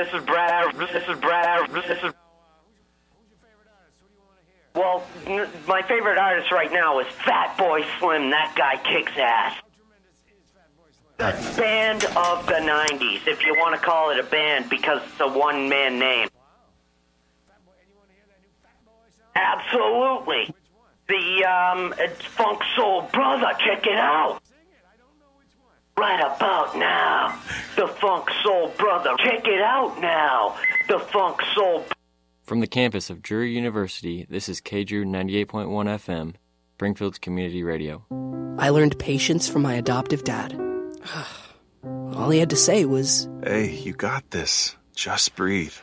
This is Brad. Well, my favorite artist right now is Fatboy Slim. That guy kicks ass. The band of the 90s, if you want to call it a band, because it's a one-man name. Absolutely. The Funk Soul Brother, check it out. Right about now, the Funk Soul Brother. Check it out now, the Funk Soul. From the campus of Drury University, this is KDRU 98.1 FM, Springfield's community radio. I learned patience from my adoptive dad. All he had to say was, "Hey, you got this. Just breathe."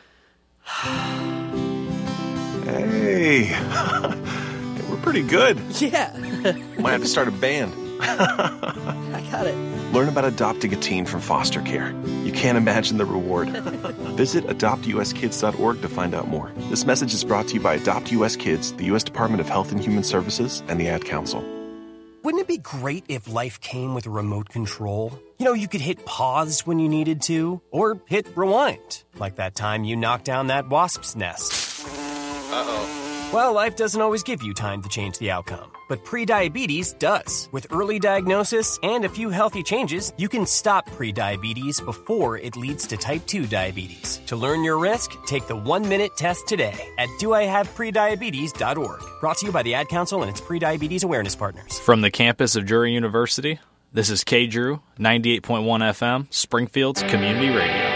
Hey, we're pretty good. Yeah. Might have to start a band. I got it. Learn about adopting a teen from foster care. You can't imagine the reward. Visit adoptuskids.org to find out more. This message is brought to you by Adopt US Kids, the U.S. Department of Health and Human Services, and the Ad Council. Wouldn't it be great if life came with a remote control? You know, you could hit pause when you needed to, or hit rewind, like that time you knocked down that wasp's nest. Uh-oh. Well, life doesn't always give you time to change the outcome, but prediabetes does. With early diagnosis and a few healthy changes, you can stop prediabetes before it leads to type 2 diabetes. To learn your risk, take the 1-minute test today at doihaveprediabetes.org. Brought to you by the Ad Council and its prediabetes awareness partners. From the campus of Drury University, this is KDRU 98.1 FM, Springfield's community radio.